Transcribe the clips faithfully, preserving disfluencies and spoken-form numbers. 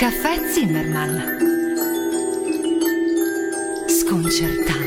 Caffè Zimmermann. Sconcertante.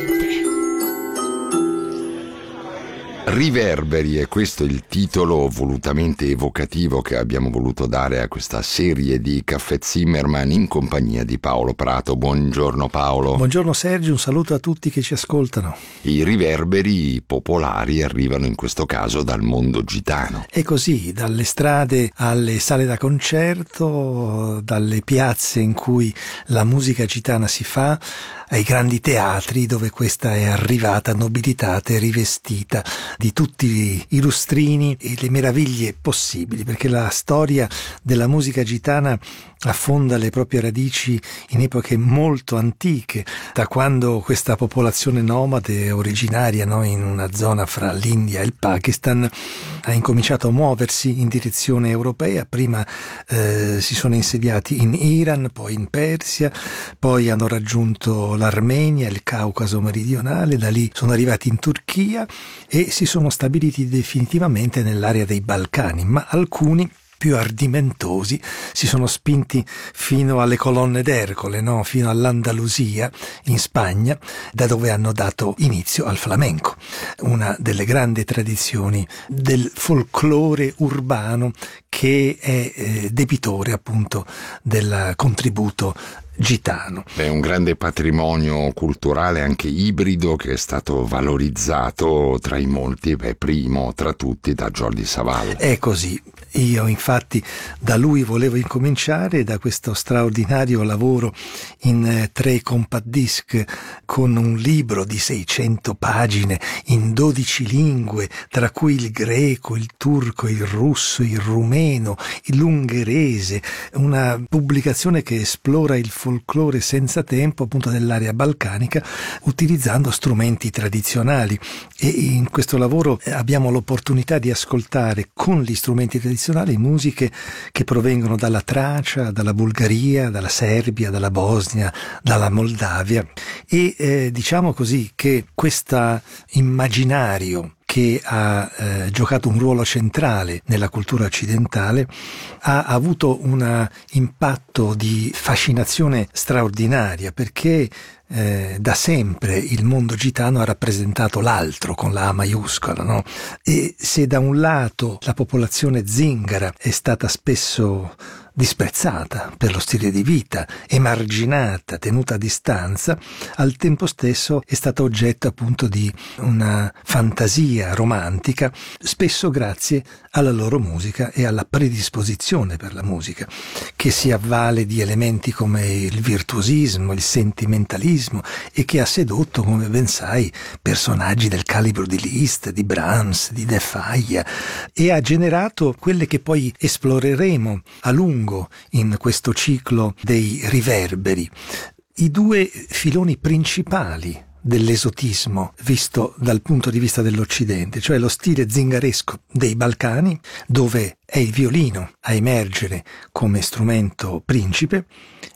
Riverberi, e questo è il titolo volutamente evocativo che abbiamo voluto dare a questa serie di Caffè Zimmermann in compagnia di Paolo Prato. Buongiorno Paolo. Buongiorno Sergio, un saluto a tutti che ci ascoltano. I riverberi popolari arrivano in questo caso dal mondo gitano. È così, dalle strade alle sale da concerto, dalle piazze in cui la musica gitana si fa, ai grandi teatri dove questa è arrivata nobilitata e rivestita di tutti i lustrini e le meraviglie possibili, perché la storia della musica gitana affonda le proprie radici in epoche molto antiche, da quando questa popolazione nomade originaria, no, in una zona fra l'India e il Pakistan ha incominciato a muoversi in direzione europea. Prima eh, si sono insediati in Iran, poi in Persia, poi hanno raggiunto l'Armenia, il Caucaso meridionale, da lì sono arrivati in Turchia e si sono stabiliti definitivamente nell'area dei Balcani, ma alcuni più ardimentosi si sono spinti fino alle colonne d'Ercole, no? Fino all'Andalusia in Spagna, da dove hanno dato inizio al flamenco, una delle grandi tradizioni del folklore urbano che è eh, debitore appunto del contributo gitano. È un grande patrimonio culturale anche ibrido che è stato valorizzato tra i molti, beh, primo tra tutti da Jordi Savall. È così. Io infatti da lui volevo incominciare, da questo straordinario lavoro in eh, tre compact disc con un libro di seicento pagine in dodici lingue, tra cui il greco, il turco, il russo, il rumeno, l'ungherese, una pubblicazione che esplora il folklore senza tempo appunto dell'area balcanica utilizzando strumenti tradizionali, e in questo lavoro abbiamo l'opportunità di ascoltare con gli strumenti tradizionali musiche che provengono dalla Tracia, dalla Bulgaria, dalla Serbia, dalla Bosnia, dalla Moldavia, e eh, diciamo così che questo immaginario che ha eh, giocato un ruolo centrale nella cultura occidentale ha avuto un impatto di fascinazione straordinaria, perché eh, da sempre il mondo gitano ha rappresentato l'altro con la A maiuscola, no? E se da un lato la popolazione zingara è stata spesso disprezzata per lo stile di vita, emarginata, tenuta a distanza, al tempo stesso è stata oggetto appunto di una fantasia romantica, spesso grazie alla loro musica e alla predisposizione per la musica, che si avvale di elementi come il virtuosismo, il sentimentalismo, e che ha sedotto, come ben sai, personaggi del calibro di Liszt, di Brahms, di De Falla, e ha generato quelle che poi esploreremo a lungo in questo ciclo dei riverberi, i due filoni principali dell'esotismo visto dal punto di vista dell'Occidente, cioè lo stile zingaresco dei Balcani, dove è il violino a emergere come strumento principe,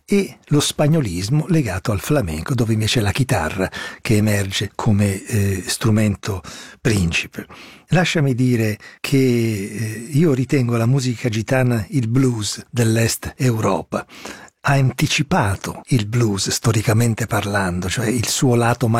e lo spagnolismo legato al flamenco, dove invece è la chitarra che emerge come eh, strumento principe. Lasciami dire che eh, io ritengo la musica gitana il blues dell'Est Europa. Ha anticipato il blues storicamente parlando, cioè il suo lato